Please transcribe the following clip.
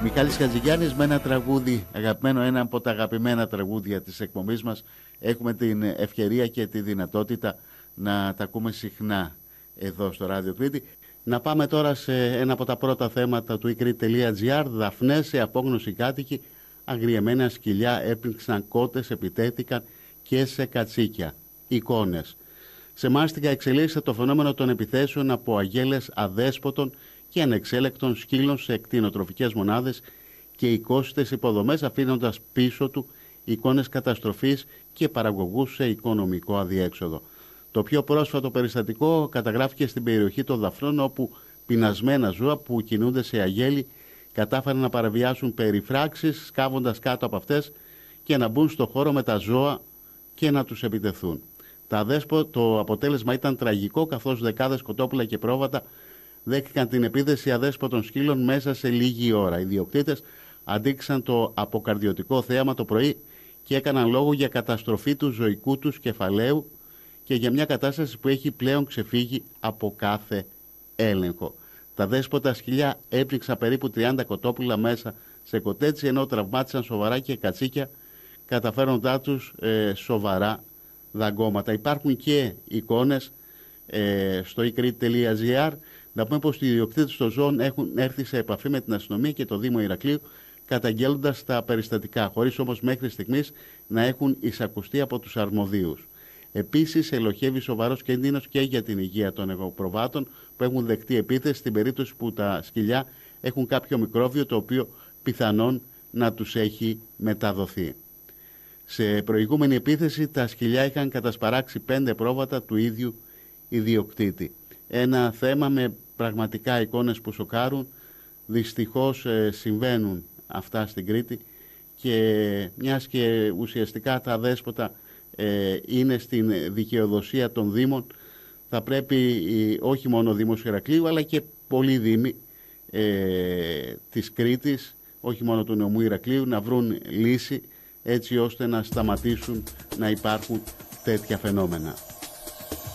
Μιχάλης Χατζηγιάννης με ένα τραγούδι αγαπημένο, ένα από τα αγαπημένα τραγούδια της εκπομπής μας. Έχουμε την ευκαιρία και τη δυνατότητα να τα ακούμε συχνά εδώ στο Ράδιο Κρήτη. Να πάμε τώρα σε ένα από τα πρώτα θέματα του eCrete.gr. Δαφνές σε απόγνωση κάτοικοι, αγριεμένα σκυλιά έπνιξαν κότες, επιτέθηκαν και σε κατσίκια. Εικόνες. Σε Μάστιγα εξελίσσεται το φαινόμενο των επιθέσεων από αγέλες αδέσποτων και ανεξέλεκτων σκύλων σε κτηνοτροφικές μονάδες και οικόσιτες υποδομές, αφήνοντας πίσω του εικόνες καταστροφής και παραγωγούς σε οικονομικό αδιέξοδο. Το πιο πρόσφατο περιστατικό καταγράφηκε στην περιοχή των Δαφνών, όπου πεινασμένα ζώα που κινούνται σε αγέλη κατάφεραν να παραβιάσουν περιφράξεις, σκάβοντας κάτω από αυτές και να μπουν στο χώρο με τα ζώα και να τους επιτεθούν. Το αποτέλεσμα ήταν τραγικό, καθώς δεκάδες κοτόπουλα και πρόβατα δέχτηκαν την επίθεση αδέσποτων σκύλων μέσα σε λίγη ώρα. Οι ιδιοκτήτες αντίκρισαν το αποκαρδιωτικό θέαμα το πρωί και έκαναν λόγο για καταστροφή του ζωικού τους κεφαλαίου και για μια κατάσταση που έχει πλέον ξεφύγει από κάθε έλεγχο. Τα δέσποτα σκυλιά έπνιξαν περίπου 30 κοτόπουλα μέσα σε κοτέτσι, ενώ τραυμάτισαν σοβαρά και κατσίκια, καταφέροντάς τους σοβαρά δαγκώματα. Υπάρχουν και εικόνες στο eCrete.gr. Να πούμε πως οι ιδιοκτήτες των ζώων έχουν έρθει σε επαφή με την αστυνομία και το Δήμο Ηρακλείου, καταγγέλλοντας τα περιστατικά, χωρίς όμως μέχρι στιγμής να έχουν εισακουστεί από τους αρμοδίους. Επίσης, ελοχεύει σοβαρός κίνδυνος και για την υγεία των εγωπροβάτων που έχουν δεχτεί επίθεση στην περίπτωση που τα σκυλιά έχουν κάποιο μικρόβιο το οποίο πιθανόν να τους έχει μεταδοθεί. Σε προηγούμενη επίθεση τα σκυλιά είχαν κατασπαράξει 5 πρόβατα του ίδιου ιδιοκτήτη. Ένα θέμα με πραγματικά εικόνες που σοκάρουν. Δυστυχώς συμβαίνουν αυτά στην Κρήτη, και μιας και ουσιαστικά τα δέσποτα είναι στην δικαιοδοσία των Δήμων, θα πρέπει όχι μόνο ο Δήμος Ηρακλείου αλλά και πολλοί Δήμοι της Κρήτης, όχι μόνο του νομού Ηρακλείου, να βρουν λύση έτσι ώστε να σταματήσουν να υπάρχουν τέτοια φαινόμενα.